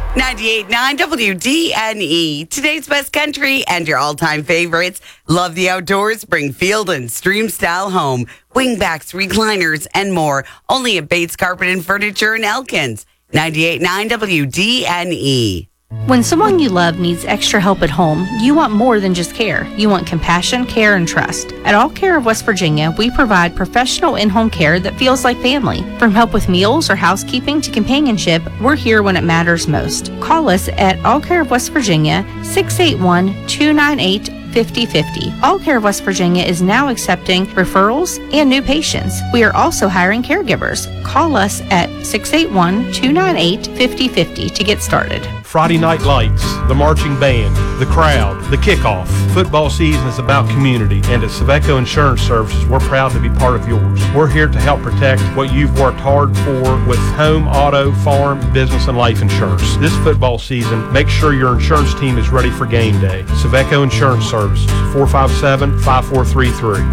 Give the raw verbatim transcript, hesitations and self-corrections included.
ninety-eight point nine W D N E. Today's best country and your all-time favorites. Love the outdoors? Bring Field and Stream Style home. Wingbacks, recliners, and more. Only at Bates Carpet and Furniture in Elkins. ninety-eight point nine W D N E. When someone you love needs extra help at home, you want more than just care. You want compassion, care, and trust. At All Care of West Virginia, we provide professional in-home care that feels like family. From help with meals or housekeeping to companionship, we're here when it matters most. Call us at All Care of West Virginia, six eight one, two nine eight, fifty fifty. All Care of West Virginia is now accepting referrals and new patients. We are also hiring caregivers. Call us at six eight one, two nine eight, fifty fifty to get started. Friday night lights, the marching band, the crowd, the kickoff. Football season is about community, and at Saveco Insurance Services, we're proud to be part of yours. We're here to help protect what you've worked hard for with home, auto, farm, business, and life insurance. This football season, make sure your insurance team is ready for game day. Saveco Insurance Services, four five seven, five four three three.